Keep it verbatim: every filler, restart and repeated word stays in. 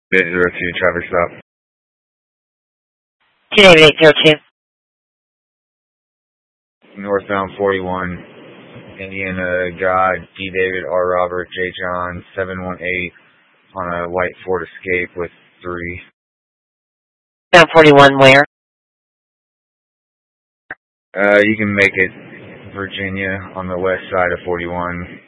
eight zero two, traffic stop. two David eight zero two. Northbound forty-one, Indiana, God, D David, R Robert, J John, seven one eight on a white Ford Escape with three. Bound forty-one where? Uh, you can make it Virginia on the west side of forty-one.